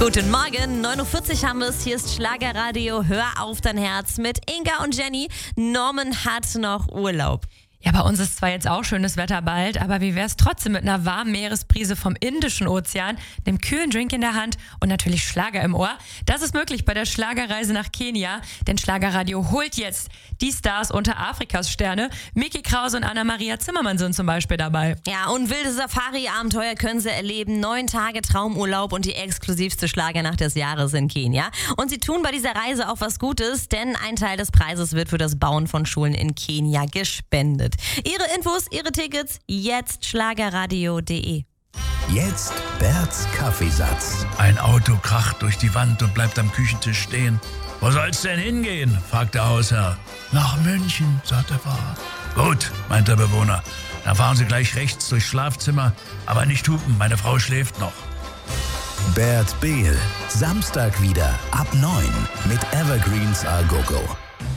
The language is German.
Guten Morgen, 9.40 Uhr haben wir es. Hier ist Schlagerradio. Hör auf dein Herz mit Inga und Jenny. Norman hat noch Urlaub. Ja, bei uns ist zwar jetzt auch schönes Wetter bald, aber wie wär's trotzdem mit einer warmen Meeresbrise vom Indischen Ozean, einem kühlen Drink in der Hand und natürlich Schlager im Ohr? Das ist möglich bei der Schlagerreise nach Kenia, denn Schlagerradio holt jetzt die Stars unter Afrikas Sterne. Micky Krause und Anna-Maria Zimmermann sind zum Beispiel dabei. Ja, und wilde Safari-Abenteuer können sie erleben. 9 Tage Traumurlaub und die exklusivste Schlagernacht des Jahres in Kenia. Und sie tun bei dieser Reise auch was Gutes, denn ein Teil des Preises wird für das Bauen von Schulen in Kenia gespendet. Ihre Infos, Ihre Tickets, jetzt schlagerradio.de. Jetzt Berts Kaffeesatz. Ein Auto kracht durch die Wand und bleibt am Küchentisch stehen. Wo soll's denn hingehen? Fragt der Hausherr. Nach München, sagt der Fahrer. Gut, meint der Bewohner. Dann fahren Sie gleich rechts durchs Schlafzimmer. Aber nicht hupen, meine Frau schläft noch. Bert Behl. Samstag wieder ab 9 mit Evergreens A Go Go.